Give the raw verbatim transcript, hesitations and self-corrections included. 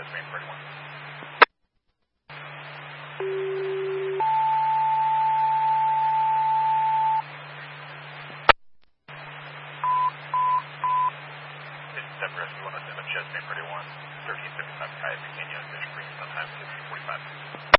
Main thirty-one. fifty-seven Rescue one oh seven, Chest Main thirty-one, thirteen fifty-five Kaya, Pequeño, Fish Creek, sometime sixteen forty-five.